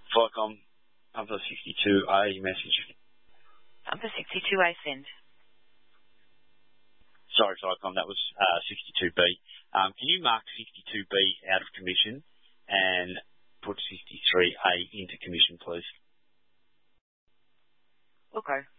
Flycom, for 62A message. For 62A send. Sorry, Flycom, that was 62B. Can you mark 62B out of commission and put 63A into commission, please? Okay.